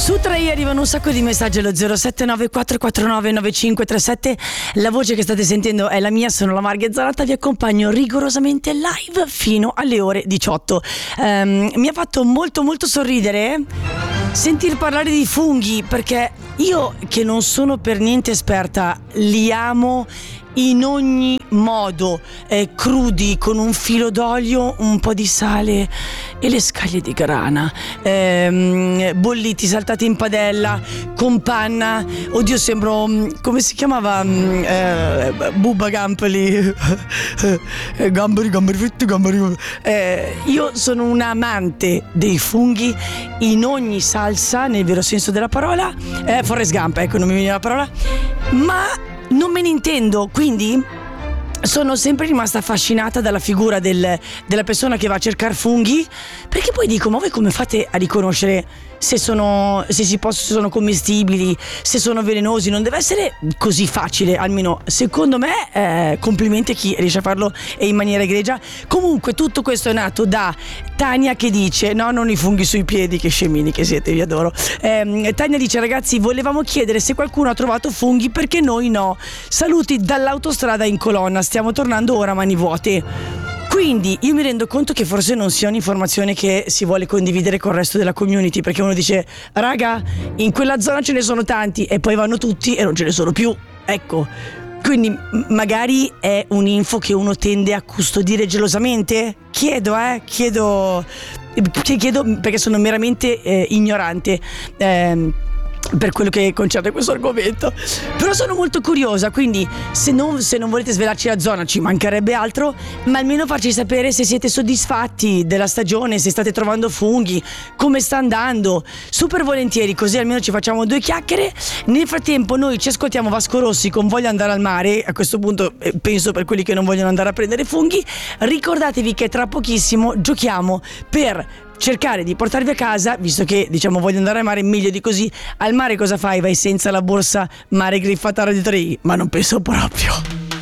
Su 3 arrivano un sacco di messaggi allo 0794499537. La voce che state sentendo è la mia, sono la Marghe Zanotta, vi accompagno rigorosamente live fino alle ore 18. Mi ha fatto molto molto sorridere sentir parlare di funghi, perché io, che non sono per niente esperta, li amo in ogni modo, crudi, con un filo d'olio, un po' di sale e le scaglie di grana, bolliti, saltati in padella, con panna. Oddio, sembro, come si chiamava, Bubba Gampoli, gamberi fritti, io sono un amante dei funghi in ogni salsa, nel vero senso della parola. Forrest Gump, ecco, non mi veniva la parola, ma non me ne intendo, quindi sono sempre rimasta affascinata dalla figura della persona che va a cercare funghi, perché poi dico, ma voi come fate a riconoscere se sono commestibili, se sono velenosi? Non deve essere così facile, almeno secondo me. Complimenti a chi riesce a farlo e in maniera egregia. Comunque tutto questo è nato da Tania, che dice: no, non i funghi sui piedi, che scemini che siete, vi adoro. Tania dice: ragazzi, volevamo chiedere se qualcuno ha trovato funghi, perché noi no. Saluti dall'autostrada in colonna, stiamo tornando ora a mani vuote. Quindi io mi rendo conto che forse non sia un'informazione che si vuole condividere col resto della community, perché uno dice: raga, in quella zona ce ne sono tanti, e poi vanno tutti e non ce ne sono più, ecco. Quindi magari è un'info che uno tende a custodire gelosamente? Chiedo perché sono meramente ignorante per quello che concerne questo argomento, però sono molto curiosa. Quindi se non volete svelarci la zona, ci mancherebbe altro, ma almeno farci sapere se siete soddisfatti della stagione, se state trovando funghi, come sta andando, super volentieri, così almeno ci facciamo 2 chiacchiere. Nel frattempo noi ci ascoltiamo Vasco Rossi con Voglio andare al mare. A questo punto penso per quelli che non vogliono andare a prendere funghi. Ricordatevi che tra pochissimo giochiamo per cercare di portarvi a casa, visto che diciamo voglio andare al mare, meglio di così. Al mare cosa fai? Vai senza la borsa mare griffata Radio 3? Ma non penso proprio.